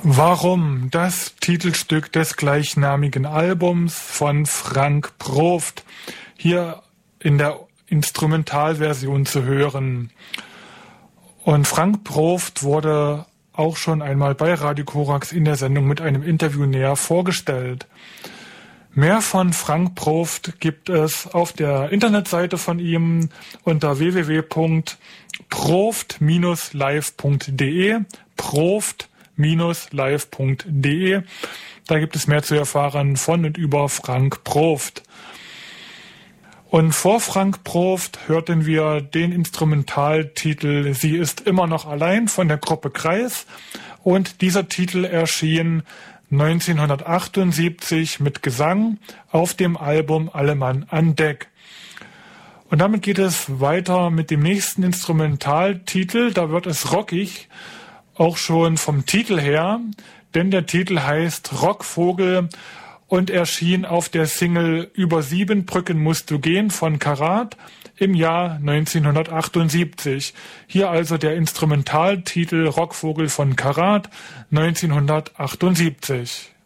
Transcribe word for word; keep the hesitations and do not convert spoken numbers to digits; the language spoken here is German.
Warum? Das Titelstück des gleichnamigen Albums von Frank Proft, hier in der Instrumentalversion zu hören. Und Frank Proft wurde auch schon einmal bei Radio Korax in der Sendung mit einem Interview näher vorgestellt. Mehr von Frank Proft gibt es auf der Internetseite von ihm unter w w w punkt proft Bindestrich live punkt de, proft Bindestrich live punkt de. Da gibt es mehr zu erfahren von und über Frank Proft. Und vor Frank Proft hörten wir den Instrumentaltitel Sie ist immer noch allein von der Gruppe Kreis. Und dieser Titel erschien neunzehnhundertachtundsiebzig mit Gesang auf dem Album Alle Mann an Deck. Und damit geht es weiter mit dem nächsten Instrumentaltitel. Da wird es rockig, auch schon vom Titel her, denn der Titel heißt Rockvogel und erschien auf der Single Über sieben Brücken musst du gehen von Karat im Jahr neunzehnhundertachtundsiebzig. Hier also der Instrumentaltitel Rockvogel von Karat neunzehnhundertachtundsiebzig.